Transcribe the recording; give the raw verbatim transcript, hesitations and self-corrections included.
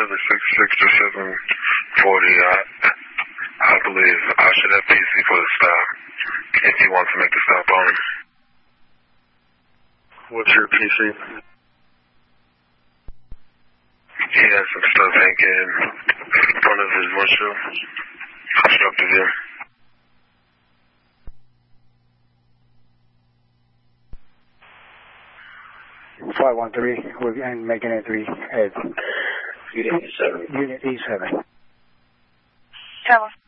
Charlie six six to seven forty. I, I believe I should have P C for the stop if he wants to make the stop on him. What's your P C? He has some stuff hanging in front of his windshield. Obstructed him. five one three, we're making it three heads. Unit E seven. Unit E seven. Tower.